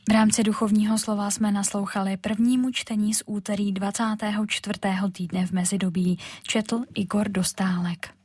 V rámci duchovního slova jsme naslouchali prvnímu čtení z úterý 24. týdne v mezidobí. Četl Igor Dostálek.